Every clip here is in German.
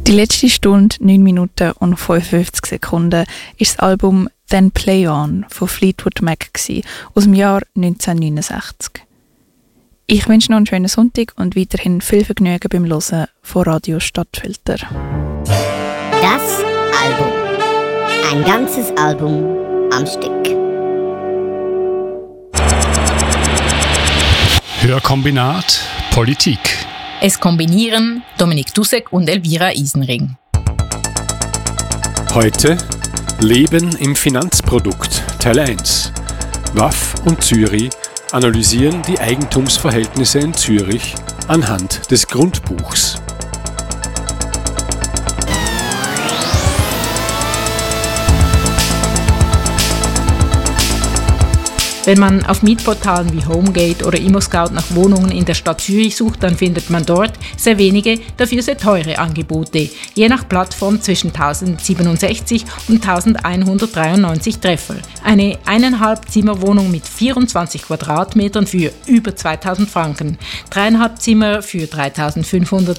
Die letzte Stunde, 9 Minuten und 55 Sekunden war das Album «Then Play On» von Fleetwood Mac aus dem Jahr 1969. Ich wünsche noch einen schönen Sonntag und weiterhin viel Vergnügen beim Hören von Radio Stadtfilter. Das Album. Ein ganzes Album am Stück. Hörkombinat Politik. Es kombinieren Dominik Dussek und Elvira Isenring. Heute Leben im Finanzprodukt, Teil 1. WAF und Zürich analysieren die Eigentumsverhältnisse in Zürich anhand des Grundbuchs. Wenn man auf Mietportalen wie HomeGate oder ImmoScout nach Wohnungen in der Stadt Zürich sucht, dann findet man dort sehr wenige, dafür sehr teure Angebote, je nach Plattform zwischen 1067 und 1193 Treffer. Eine 1,5 Zimmerwohnung mit 24 Quadratmetern für über 2000 Franken, 3,5 Zimmer für 3500,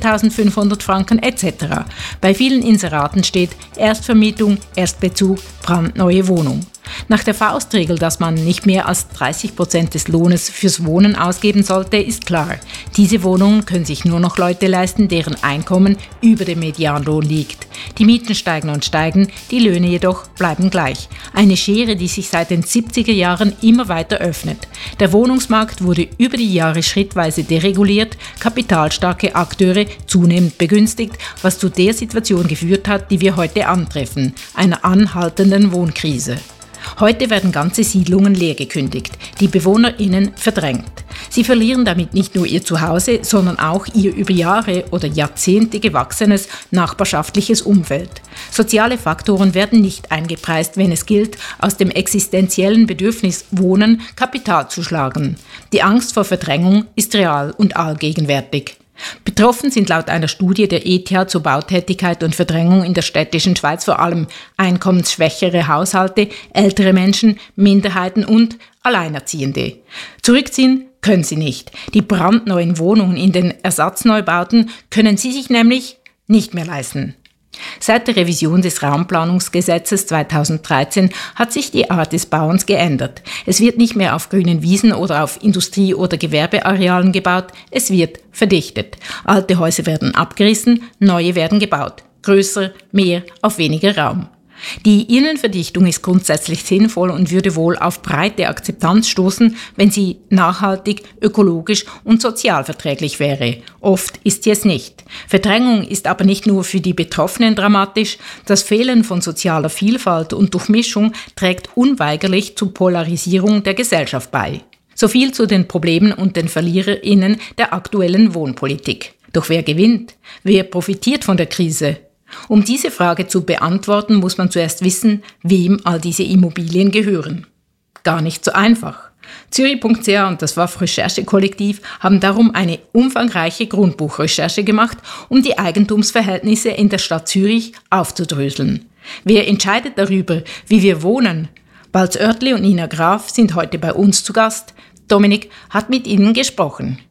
4500 Franken etc. Bei vielen Inseraten steht Erstvermietung, Erstbezug, brandneue Wohnung. Nach der Faustregel, dass man nicht mehr als 30% des Lohnes fürs Wohnen ausgeben sollte, ist klar, diese Wohnungen können sich nur noch Leute leisten, deren Einkommen über dem Medianlohn liegt. Die Mieten steigen und steigen, die Löhne jedoch bleiben gleich. Eine Schere, die sich seit den 70er Jahren immer weiter öffnet. Der Wohnungsmarkt wurde über die Jahre schrittweise dereguliert, kapitalstarke Akteure zunehmend begünstigt, was zu der Situation geführt hat, die wir heute antreffen, einer anhaltenden Wohnkrise. Heute werden ganze Siedlungen leergekündigt, die BewohnerInnen verdrängt. Sie verlieren damit nicht nur ihr Zuhause, sondern auch ihr über Jahre oder Jahrzehnte gewachsenes nachbarschaftliches Umfeld. Soziale Faktoren werden nicht eingepreist, wenn es gilt, aus dem existenziellen Bedürfnis Wohnen Kapital zu schlagen. Die Angst vor Verdrängung ist real und allgegenwärtig. Betroffen sind laut einer Studie der ETH zur Bautätigkeit und Verdrängung in der städtischen Schweiz vor allem einkommensschwächere Haushalte, ältere Menschen, Minderheiten und Alleinerziehende. Zurückziehen können sie nicht. Die brandneuen Wohnungen in den Ersatzneubauten können sie sich nämlich nicht mehr leisten. Seit der Revision des Raumplanungsgesetzes 2013 hat sich die Art des Bauens geändert. Es wird nicht mehr auf grünen Wiesen oder auf Industrie- oder Gewerbearealen gebaut, es wird verdichtet. Alte Häuser werden abgerissen, neue werden gebaut. Größer, mehr, auf weniger Raum. Die Innenverdichtung ist grundsätzlich sinnvoll und würde wohl auf breite Akzeptanz stoßen, wenn sie nachhaltig, ökologisch und sozialverträglich wäre. Oft ist sie es nicht. Verdrängung ist aber nicht nur für die Betroffenen dramatisch. Das Fehlen von sozialer Vielfalt und Durchmischung trägt unweigerlich zur Polarisierung der Gesellschaft bei. So viel zu den Problemen und den VerliererInnen der aktuellen Wohnpolitik. Doch wer gewinnt? Wer profitiert von der Krise? Um diese Frage zu beantworten, muss man zuerst wissen, wem all diese Immobilien gehören. Gar nicht so einfach. Zürich.ch und das WAF-Recherchekollektiv haben darum eine umfangreiche Grundbuchrecherche gemacht, um die Eigentumsverhältnisse in der Stadt Zürich aufzudröseln. Wer entscheidet darüber, wie wir wohnen? Balz Oertli und Nina Graf sind heute bei uns zu Gast. Dominik hat mit ihnen gesprochen.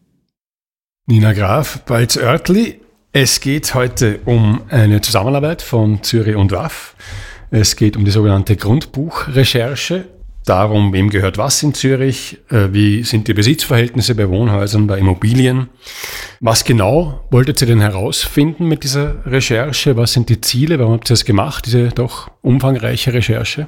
Nina Graf, Balz Oertli. Es geht heute um eine Zusammenarbeit von Zürich und WAF. Es geht um die sogenannte Grundbuchrecherche, darum, wem gehört was in Zürich, wie sind die Besitzverhältnisse bei Wohnhäusern, bei Immobilien. Was genau wolltet ihr denn herausfinden mit dieser Recherche? Was sind die Ziele? Warum habt ihr das gemacht, diese doch umfangreiche Recherche?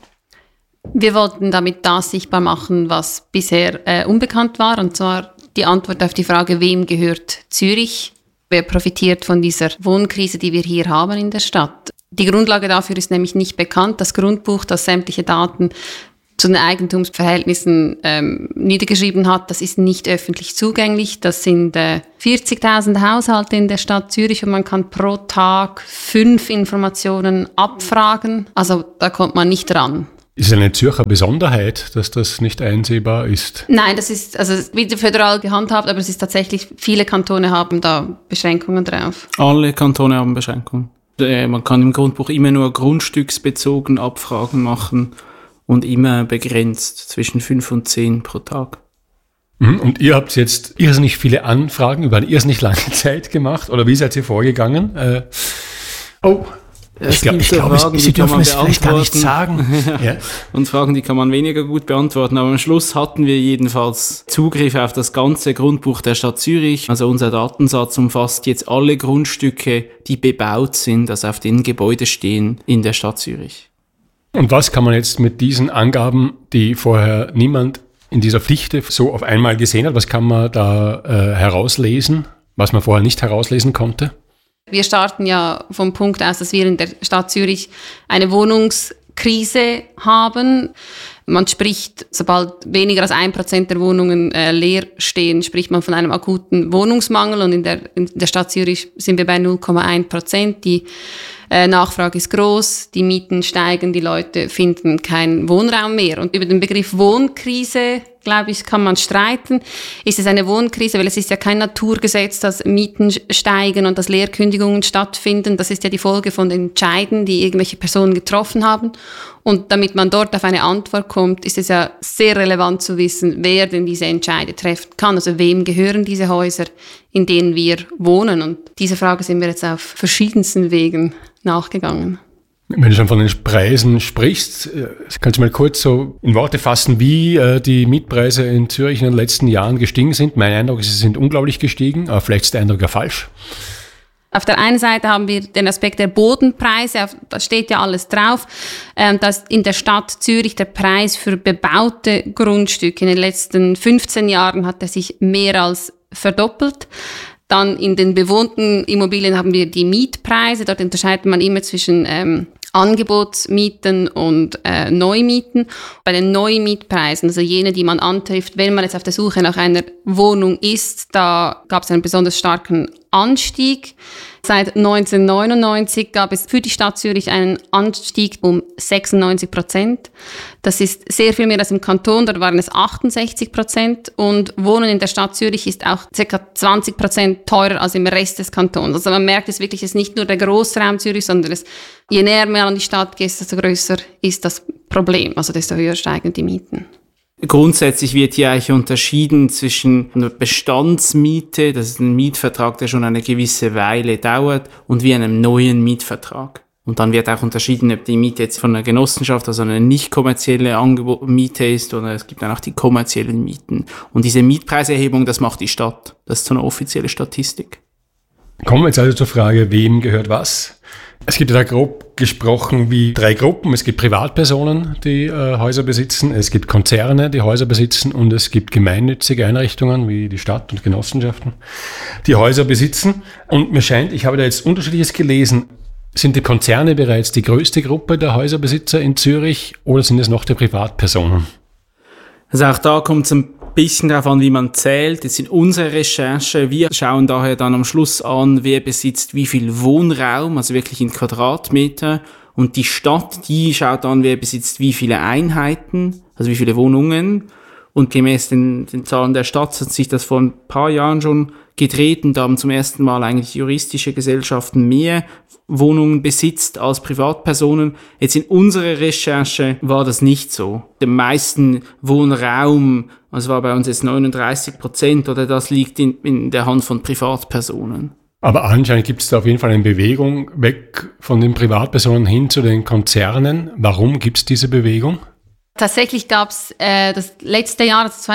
Wir wollten damit das sichtbar machen, was bisher unbekannt war, und zwar die Antwort auf die Frage, wem gehört Zürich? Wer profitiert von dieser Wohnkrise, die wir hier haben in der Stadt? Die Grundlage dafür ist nämlich nicht bekannt. Das Grundbuch, das sämtliche Daten zu den Eigentumsverhältnissen niedergeschrieben hat, das ist nicht öffentlich zugänglich. Das sind 40.000 Haushalte in der Stadt Zürich und man kann pro Tag 5 Informationen abfragen. Also da kommt man nicht ran. Ist es eine Zürcher Besonderheit, dass das nicht einsehbar ist? Nein, das ist wieder föderal gehandhabt, aber es ist tatsächlich, viele Kantone haben da Beschränkungen drauf. Alle Kantone haben Beschränkungen. Man kann im Grundbuch immer nur grundstücksbezogen Abfragen machen und immer begrenzt zwischen 5 und 10 pro Tag. Und ihr habt jetzt irrsinnig viele Anfragen über eine irrsinnig lange Zeit gemacht, oder wie seid ihr vorgegangen? Ich glaube, Sie dürfen es vielleicht gar nicht sagen. Ja. Und Fragen, die kann man weniger gut beantworten. Aber am Schluss hatten wir jedenfalls Zugriff auf das ganze Grundbuch der Stadt Zürich. Also unser Datensatz umfasst jetzt alle Grundstücke, die bebaut sind, also auf denen Gebäude stehen in der Stadt Zürich. Und was kann man jetzt mit diesen Angaben, die vorher niemand in dieser Pflicht so auf einmal gesehen hat, was kann man da herauslesen, was man vorher nicht herauslesen konnte? Wir starten ja vom Punkt aus, dass wir in der Stadt Zürich eine Wohnungskrise haben. Man spricht, sobald weniger als 1% der Wohnungen leer stehen, spricht man von einem akuten Wohnungsmangel. Und in der Stadt Zürich sind wir bei 0,1%. Die Nachfrage ist groß, die Mieten steigen, die Leute finden keinen Wohnraum mehr. Und über den Begriff Wohnkrise, glaube ich, kann man streiten. Ist es eine Wohnkrise? Weil es ist ja kein Naturgesetz, dass Mieten steigen und dass Leerkündigungen stattfinden. Das ist ja die Folge von Entscheiden, die irgendwelche Personen getroffen haben. Und damit man dort auf eine Antwort kommt, ist es ja sehr relevant zu wissen, wer denn diese Entscheide treffen kann. Also wem gehören diese Häuser, in denen wir wohnen? Und diese Frage sind wir jetzt auf verschiedensten Wegen nachgegangen. Wenn du schon von den Preisen sprichst, kannst du mal kurz so in Worte fassen, wie die Mietpreise in Zürich in den letzten Jahren gestiegen sind? Mein Eindruck ist, sie sind unglaublich gestiegen, aber vielleicht ist der Eindruck ja falsch. Auf der einen Seite haben wir den Aspekt der Bodenpreise, da steht ja alles drauf, dass in der Stadt Zürich der Preis für bebaute Grundstücke in den letzten 15 Jahren hat er sich mehr als verdoppelt. Dann in den bewohnten Immobilien haben wir die Mietpreise, dort unterscheidet man immer zwischen Angebotsmieten und Neumieten. Bei den Neumietpreisen, also jene, die man antrifft, wenn man jetzt auf der Suche nach einer Wohnung ist, da gab es einen besonders starken Anstieg. Seit 1999 gab es für die Stadt Zürich einen Anstieg um 96%. Das ist sehr viel mehr als im Kanton, dort waren es 68%. Und Wohnen in der Stadt Zürich ist auch ca. 20% teurer als im Rest des Kantons. Also man merkt es wirklich, es ist nicht nur der Grossraum Zürich, sondern je näher man an die Stadt geht, desto größer ist das Problem. Also desto höher steigen die Mieten. Grundsätzlich wird hier eigentlich unterschieden zwischen einer Bestandsmiete, das ist ein Mietvertrag, der schon eine gewisse Weile dauert, und wie einem neuen Mietvertrag. Und dann wird auch unterschieden, ob die Miete jetzt von einer Genossenschaft, also eine nicht kommerzielle Miete ist, oder es gibt dann auch die kommerziellen Mieten. Und diese Mietpreiserhebung, das macht die Stadt. Das ist so eine offizielle Statistik. Kommen wir jetzt also zur Frage, wem gehört was? Es gibt ja da grob gesprochen wie 3 Gruppen. Es gibt Privatpersonen, die Häuser besitzen, es gibt Konzerne, die Häuser besitzen, und es gibt gemeinnützige Einrichtungen wie die Stadt und Genossenschaften, die Häuser besitzen. Und mir scheint, ich habe da jetzt Unterschiedliches gelesen, sind die Konzerne bereits die größte Gruppe der Häuserbesitzer in Zürich oder sind es noch die Privatpersonen? Also auch da kommt es ein bisschen darauf an, wie man zählt. Jetzt in unserer Recherche, wir schauen daher dann am Schluss an, wer besitzt wie viel Wohnraum, also wirklich in Quadratmeter. Und die Stadt, die schaut an, wer besitzt wie viele Einheiten, also wie viele Wohnungen. Und gemäß den Zahlen der Stadt hat sich das vor ein paar Jahren schon gedreht, und da haben zum ersten Mal eigentlich juristische Gesellschaften mehr Wohnungen besitzt als Privatpersonen. Jetzt in unserer Recherche war das nicht so. Der meisten Wohnraum, also war bei uns jetzt 39%, oder das liegt in der Hand von Privatpersonen. Aber anscheinend gibt es da auf jeden Fall eine Bewegung weg von den Privatpersonen hin zu den Konzernen. Warum gibt es diese Bewegung? Tatsächlich gab es das letzte Jahr, also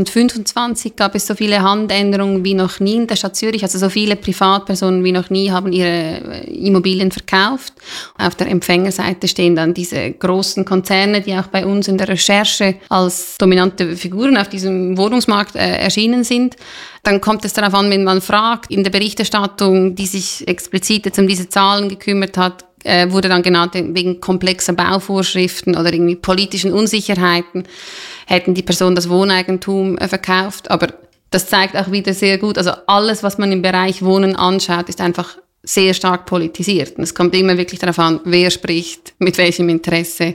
2025, gab es so viele Handänderungen wie noch nie in der Stadt Zürich. Also so viele Privatpersonen wie noch nie haben ihre Immobilien verkauft. Auf der Empfängerseite stehen dann diese großen Konzerne, die auch bei uns in der Recherche als dominante Figuren auf diesem Wohnungsmarkt erschienen sind. Dann kommt es darauf an, wenn man fragt, in der Berichterstattung, die sich explizit jetzt um diese Zahlen gekümmert hat, wurde dann genannt, wegen komplexer Bauvorschriften oder irgendwie politischen Unsicherheiten hätten die Personen das Wohneigentum verkauft. Aber das zeigt auch wieder sehr gut, also alles, was man im Bereich Wohnen anschaut, ist einfach sehr stark politisiert. Und es kommt immer wirklich darauf an, wer spricht, mit welchem Interesse.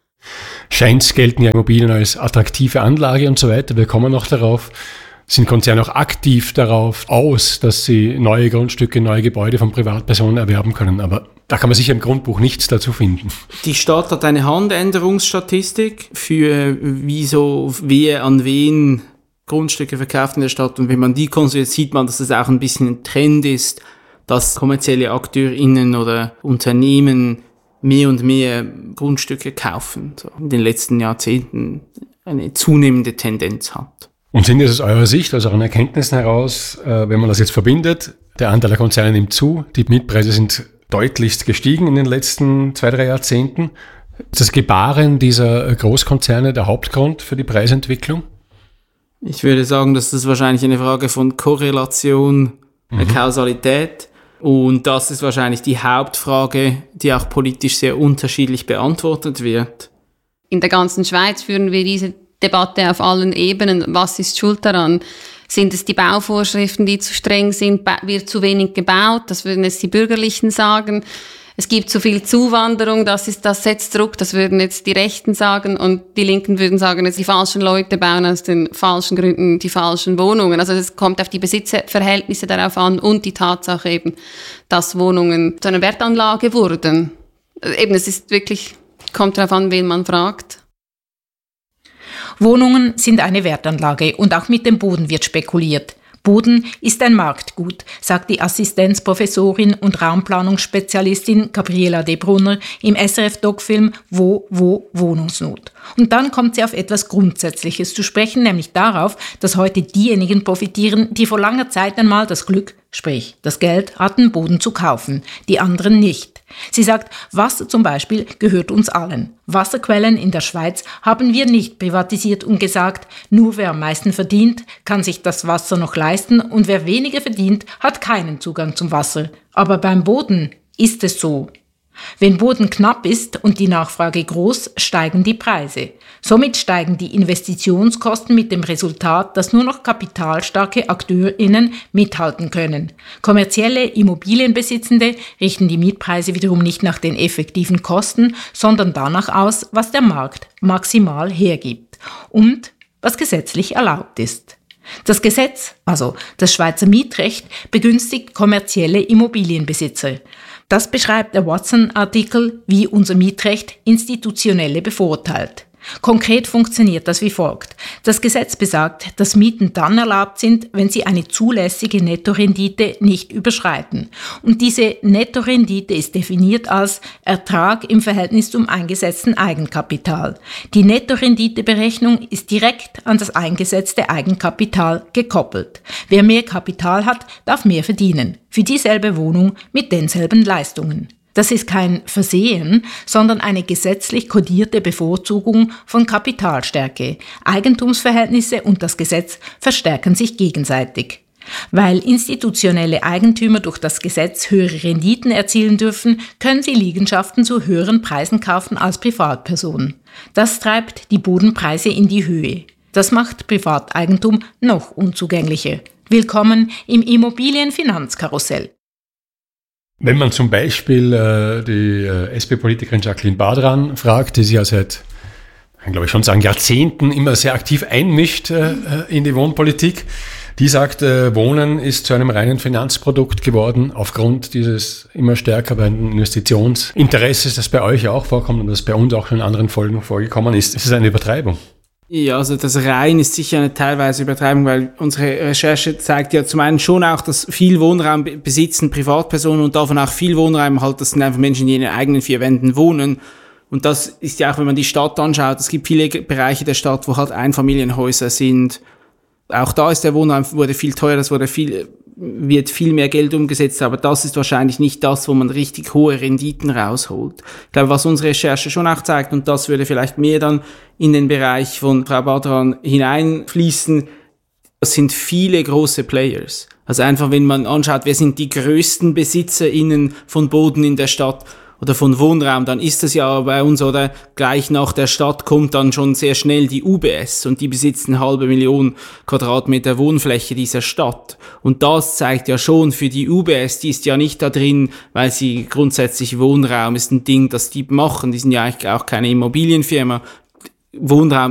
Scheint gelten ja Immobilien als attraktive Anlage und so weiter. Wir kommen noch darauf. Sind Konzerne auch aktiv darauf aus, dass sie neue Grundstücke, neue Gebäude von Privatpersonen erwerben können. Aber da kann man sicher im Grundbuch nichts dazu finden. Die Stadt hat eine Handänderungsstatistik für wer an wen Grundstücke verkauft in der Stadt. Und wenn man die konsolidiert, sieht man, dass es auch ein bisschen ein Trend ist, dass kommerzielle AkteurInnen oder Unternehmen mehr und mehr Grundstücke kaufen. So in den letzten Jahrzehnten eine zunehmende Tendenz hat. Und sind es aus eurer Sicht, also euren Erkenntnissen heraus, wenn man das jetzt verbindet, der Anteil der Konzerne nimmt zu, die Mietpreise sind deutlichst gestiegen in den letzten 2-3 Jahrzehnten. Ist das Gebaren dieser Großkonzerne der Hauptgrund für die Preisentwicklung? Ich würde sagen, dass das wahrscheinlich eine Frage von Korrelation, Kausalität. Und das ist wahrscheinlich die Hauptfrage, die auch politisch sehr unterschiedlich beantwortet wird. In der ganzen Schweiz führen wir diese Debatte auf allen Ebenen. Was ist schuld daran? Sind es die Bauvorschriften, die zu streng sind? Wird zu wenig gebaut? Das würden jetzt die Bürgerlichen sagen. Es gibt zu viel Zuwanderung, das setzt Druck, das würden jetzt die Rechten sagen. Und die Linken würden sagen, jetzt die falschen Leute bauen aus den falschen Gründen die falschen Wohnungen. Also es kommt auf die Besitzverhältnisse darauf an und die Tatsache eben, dass Wohnungen zu einer Wertanlage wurden. Eben, es ist wirklich, kommt darauf an, wen man fragt. Wohnungen sind eine Wertanlage und auch mit dem Boden wird spekuliert. Boden ist ein Marktgut, sagt die Assistenzprofessorin und Raumplanungsspezialistin Gabriela De Brunner im SRF-Doc-Film Wo, Wohnungsnot. Und dann kommt sie auf etwas Grundsätzliches zu sprechen, nämlich darauf, dass heute diejenigen profitieren, die vor langer Zeit einmal das Glück, sprich das Geld, hatten, Boden zu kaufen, die anderen nicht. Sie sagt, Wasser zum Beispiel gehört uns allen. Wasserquellen in der Schweiz haben wir nicht privatisiert und gesagt, nur wer am meisten verdient, kann sich das Wasser noch leisten und wer weniger verdient, hat keinen Zugang zum Wasser. Aber beim Boden ist es so. Wenn Boden knapp ist und die Nachfrage groß, steigen die Preise. Somit steigen die Investitionskosten mit dem Resultat, dass nur noch kapitalstarke AkteurInnen mithalten können. Kommerzielle Immobilienbesitzende richten die Mietpreise wiederum nicht nach den effektiven Kosten, sondern danach aus, was der Markt maximal hergibt und was gesetzlich erlaubt ist. Das Gesetz, also das Schweizer Mietrecht, begünstigt kommerzielle Immobilienbesitzer. Das beschreibt der Watson-Artikel, wie unser Mietrecht Institutionelle bevorteilt. Konkret funktioniert das wie folgt. Das Gesetz besagt, dass Mieten dann erlaubt sind, wenn sie eine zulässige Nettorendite nicht überschreiten. Und diese Nettorendite ist definiert als Ertrag im Verhältnis zum eingesetzten Eigenkapital. Die Nettorenditeberechnung ist direkt an das eingesetzte Eigenkapital gekoppelt. Wer mehr Kapital hat, darf mehr verdienen. Für dieselbe Wohnung mit denselben Leistungen. Das ist kein Versehen, sondern eine gesetzlich kodierte Bevorzugung von Kapitalstärke. Eigentumsverhältnisse und das Gesetz verstärken sich gegenseitig. Weil institutionelle Eigentümer durch das Gesetz höhere Renditen erzielen dürfen, können sie Liegenschaften zu höheren Preisen kaufen als Privatpersonen. Das treibt die Bodenpreise in die Höhe. Das macht Privateigentum noch unzugänglicher. Willkommen im Immobilienfinanzkarussell. Wenn man zum Beispiel die SP-Politikerin Jacqueline Badran fragt, die sich ja seit, glaube ich schon sagen, Jahrzehnten immer sehr aktiv einmischt in die Wohnpolitik, die sagt, Wohnen ist zu einem reinen Finanzprodukt geworden aufgrund dieses immer stärker werdenden Investitionsinteresses, das bei euch auch vorkommt und das bei uns auch schon in anderen Folgen vorgekommen ist. Ist es eine Übertreibung? Ja, also das rein ist sicher eine teilweise Übertreibung, weil unsere Recherche zeigt ja zum einen schon auch, dass viel Wohnraum besitzen Privatpersonen und davon auch viel Wohnraum halt, das sind einfach Menschen, die in ihren eigenen 4 Wänden wohnen. Und das ist ja auch, wenn man die Stadt anschaut, es gibt viele Bereiche der Stadt, wo halt Einfamilienhäuser sind. Auch da ist der Wohnraum wurde viel teurer, wird viel mehr Geld umgesetzt, aber das ist wahrscheinlich nicht das, wo man richtig hohe Renditen rausholt. Ich glaube, was unsere Recherche schon auch zeigt, und das würde vielleicht mehr dann in den Bereich von Frau Badran hineinfließen, das sind viele große Players. Also einfach, wenn man anschaut, wer sind die größten BesitzerInnen von Boden in der Stadt oder von Wohnraum, dann ist das ja bei uns, oder gleich nach der Stadt kommt dann schon sehr schnell die UBS und die besitzen 500.000 Quadratmeter Wohnfläche dieser Stadt. Und das zeigt ja schon für die UBS, die ist ja nicht da drin, weil sie grundsätzlich Wohnraum ist ein Ding, das die machen, die sind ja eigentlich auch keine Immobilienfirma. Wohnraum